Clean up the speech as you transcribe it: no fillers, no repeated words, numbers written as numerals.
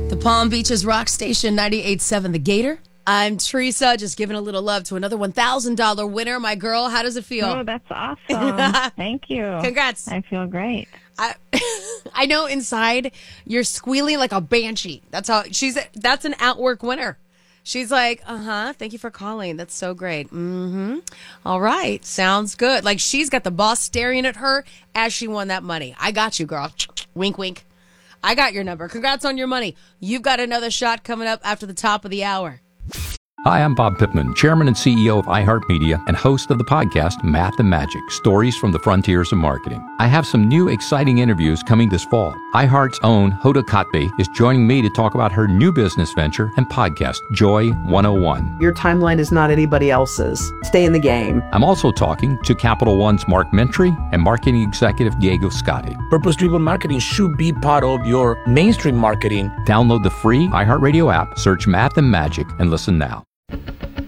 The Palm Beaches Rock Station 98.7 The Gator. I'm Teresa, just giving a little love to another $1,000 winner. My girl, how does it feel? Oh, that's awesome. Thank you. Congrats. I feel great. I know inside you're squealing like a banshee. That's an Outwork winner. She's like, thank you for calling. That's so great. All right. Sounds good. Like she's got the boss staring at her as she won that money. I got you, girl. Wink, wink. I got your number. Congrats on your money. You've got another shot coming up after the top of the hour. Hi, I'm Bob Pittman, Chairman and CEO of iHeartMedia and host of the podcast Math and Magic, Stories from the Frontiers of Marketing. I have some new exciting interviews coming this fall. iHeart's own Hoda Kotb is joining me to talk about her new business venture and podcast, Joy 101. Your timeline is not anybody else's. Stay in the game. I'm also talking to Capital One's Mark Mentry and marketing executive Diego Scotti. Purpose-driven marketing should be part of your mainstream marketing. Download the free iHeartRadio app, search Math and Magic, and listen now.